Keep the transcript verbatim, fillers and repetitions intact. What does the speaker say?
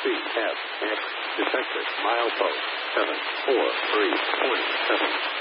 C F X detected. Milepost seven four three point seven.